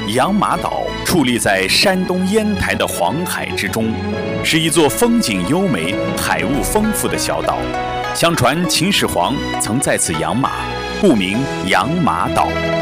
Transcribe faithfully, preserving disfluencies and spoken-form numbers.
养马岛矗立在山东烟台的黄海之中，是一座风景优美、海物丰富的小岛。相传秦始皇曾在此养马，故名养马岛。